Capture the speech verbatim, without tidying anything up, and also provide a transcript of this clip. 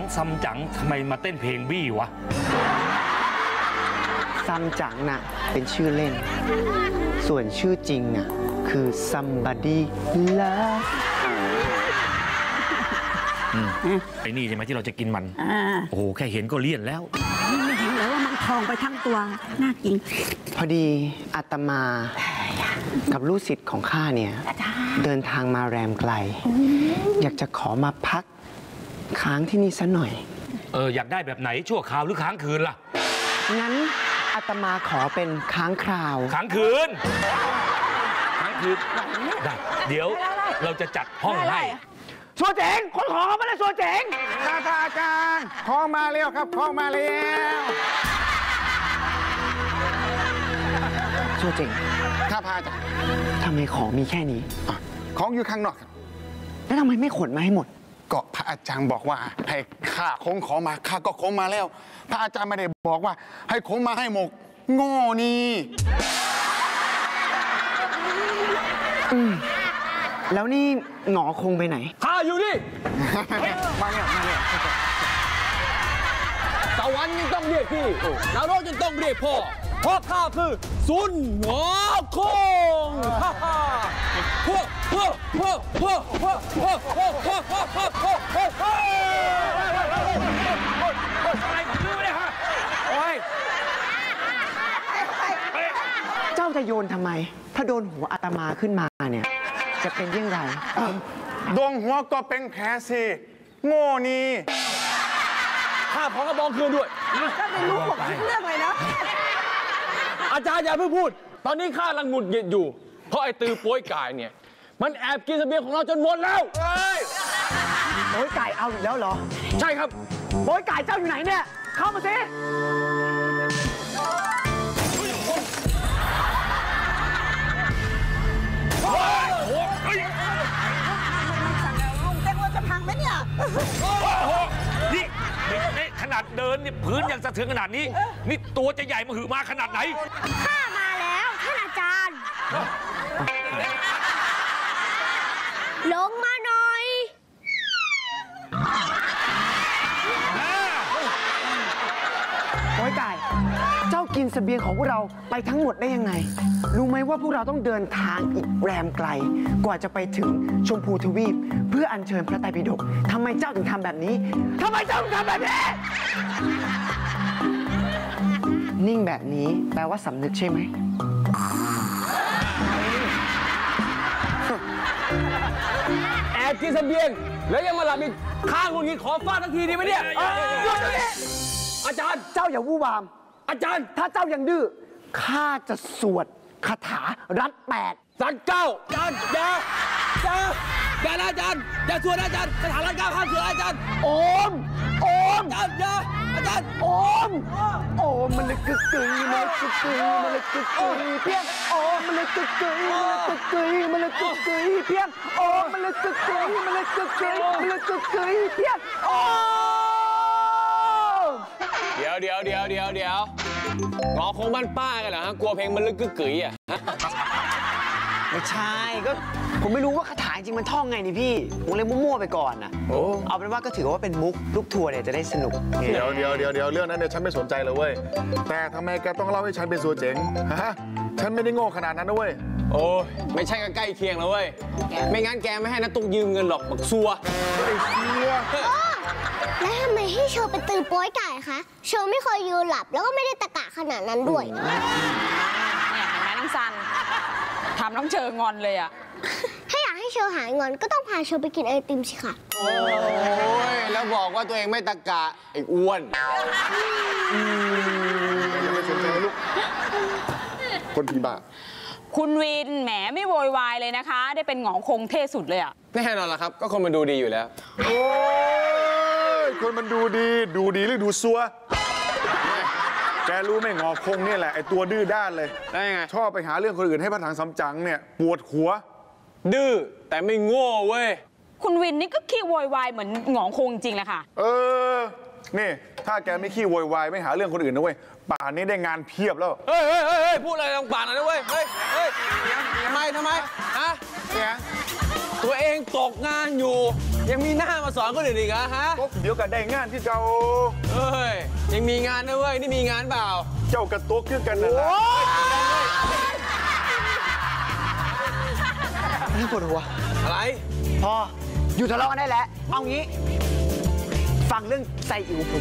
ซัมจั๋งทำไมมาเต้นเพลงบี้วะซัมจั๋งน่ะเป็นชื่อเล่นส่วนชื่อจริงน่ะคือ somebody love ไอ้นี่ใช่ไหมที่เราจะกินมันโอ้โหแค่เห็นก็เลี่ยนแล้วไม่เห็นเลยว่ามันทองไปทั้งตัวน่ากินพอดีอาตมากับลูกศิษย์ของข้าเนี่ยเดินทางมาแรมไกลอยากจะขอมาพักค้างที่นี่ซะหน่อยเอออยากได้แบบไหนชั่วคราวหรือค้างคืนล่ะงั้นอาตมาขอเป็นค้างคราวค้างคืนค้างคืนได้เดี๋ยวเราจะจัดห้องให้สัวเจ๋งคนของเขาไม่ได้สัวเจ๋งครับอาจารย์ของมาแล้วครับของมาแล้วสัวเจ๋งครับอาจารย์ทำไมของมีแค่นี้ของอยู่ข้างนอกแล้วทำไมไม่ขนมาให้หมดก็พระอาจารย์บอกว่าให้ข้าคงของมาข้าก็คงมาแล้วพระอาจารย์ไม่ได้บอกว่าให้คงมาให้หมกโง่นี่แล้วนี่หงอคงไปไหนข้าอยู่นี่มาเนี่ยมาเนี่ยสวรรค์ยังต้องเรียกพี่นรกยังต้องเรียกพ่อเพราะข้าคือซุนหงอคงฮ่าฮ่าพวกพวกพวกพวกพวกพวกพวกพวกพวกพวกพวกพวกพวกอะไรผมรู้เลยฮะโอ้ยเจ้าจะโยนทำไมถ้าโดนหัวอาตมาขึ้นมาเนี่ยจะเป็นยังไงดวงหัวก็เป็นแผลสิโง่นี่ข้าพร้อมกระบองคืนด้วยก็ไม่รู้หมดทุกเรื่องเลยนะอาจารย์อย่าเพิ่งพูดตอนนี้ข้ากำลังหงุดหงิดอยู่เพราะไอ้ตือโป้ยกายเนี่ยมันแอบกินเสบียงของเราจนหมดแล้วโป้ยกายเอาอีกแล้วเหรอใช่ครับโป้ยกายเจ้าอยู่ไหนเนี่ยเข้ามาสินี่นี่ขนาดเดินนี่พื้นยังสะเทือนขนาดนี้นี่ตัวจะใหญ่มาหือมาขนาดไหนข้ามาแล้วท่านอาจารย์ลงมาหน่อยโอ้ยไก่เจ้ากินเสบียงของพวกเราไปทั้งหมดได้ยังไงรู้ไหมว่าพวกเราต้องเดินทางอีกแรมไกลกว่าจะไปถึงชมพูทวีปเพื่ออัญเชิญพระไตรปิฎกทำไมเจ้าถึงทำแบบนี้ทำไมเจ้าถึงทำแบบนี้นิ่งแบบนี้แปลว่าสำนึกใช่ไหมแอบกินเสบียงแล้วยังมาหลับอีกข้างคนนี้ขอฟาดทันทีดีไหมเนี่ยหยุดเลยอาจารย์เจ้าอย่าวู่วามอาจารย์ถ้าเจ้ายังดื้อข้าจะสวดคาถารัดแปดรัดเก้าอาจารย์อย่าอย่าอย่านะอาจารย์อย่าสวดอาจารย์คาถารัดเก้าห้ามสวดอาจารย์โอมโอมอาจารย์อย่าอาจารย์โอมโอมมันเลยกึกกึ๋ยมันเลยกึกกึ๋ยมันเลยกึกกึ๋ยเพี้ยนโอมมันเลยกึกกึ๋ยมันเลยกึกกึ๋ยมันเลยกึกกึ๋ยเพี้ยนโอมมันเลยกึกกึ๋ยมันเลยกึกกึ๋ยมันเลยกึกกึ๋ยเพี้ยนโอมเดี๋ยวเดี๋ยวเดี๋ยวเดี๋ยวเดี๋ยวงอคงบ้านป้ากันเหรอฮะกลัวเพลงมันลึกกึกกึ๋ยอ่ะไม่ใช่ก็ผมไม่รู้ว่าคาถาจริงมันท่องไงนี่พี่ผมเลยมั่วๆไปก่อนนะเอาเป็นว่าก็ถือว่าเป็นมุกลูกทัวร์เนี่ยจะได้สนุกเดี๋ยวเดี๋ยวเดี๋ยวเดี๋ยวเรื่องนั้นเนี่ยฉันไม่สนใจเลยเว้ยแต่ทำไมแกต้องเล่าให้ฉันเป็นสัวเจ๋งฮะฉันไม่ได้โง่ขนาดนั้นนะเว้ยโอ้ไม่ใช่ก็ใกล้เคียงแล้วเว้ยไม่งั้นแกไม่ให้นักตุ๊กยืมเงินหรอกบักซัวไอ้ซัวแล้วทำไมให้โชว์เป็นตือโป้ยไก่คะโชว์ไม่เคยยืนหลับแล้วก็ไม่ได้ตะกะขนาดนั้นด้วยเนี่ยเห็นไหมน้องซันทำน้องเชองอนเลยอ่ะถ้าอยากให้โชว์หายงอนก็ต้องพาโชว์ไปกินไอติมสิค่ะโอ้ยแล้วบอกว่าตัวเองไม่ตะกะไอ้อ้วนยังไม่สนใจลูกคนผีบ้าคุณวินแหมไม่โวยวายเลยนะคะได้เป็นหงอคงเท่สุดเลยอ่ะแน่นอนล่ะครับก็คนมันดูดีอยู่แล้วโอ้ยคนมันดูดีดูดีหรือดูซัวแกรู้ไหมงอคงเนี่ยแหละไอตัวดื้อด้านเลยได้ไงชอบไปหาเรื่องคนอื่นให้พระถังซัมจั๋งเนี่ยปวดหัวดื้อแต่ไม่โง่เว้ยคุณวินนี่ก็ขี้โวยวายเหมือนหงอคงจริงแหละค่ะเออนี่ถ้าแกไม่ขี้โวยวายไม่หาเรื่องคนอื่นนะเว้ยป่านนี้ได้งานเพียบแล้วเฮ้ยเฮ้ยเฮ้ยพูดอะไรตรงป่านนะเว้ยเฮ้ยเฮ้ยทำไมทำไมฮะเนี่ยตัวเองตกงานอยู่ยังมีหน้ามาสอนคนอื่นอีกเหรอฮะก็เดี๋ยวก็ได้งานที่เจ้าเอ้ย ยังมีงานนะเว้ย นี่มีงานเปล่าเจ้ากระตุกคือกันนั่นแหละเรื่องปวดหัวอะไรพอ อยู่ทะเลาะกันได้แล้ว เอางี้ ฟังเรื่องไซอิ๋วผม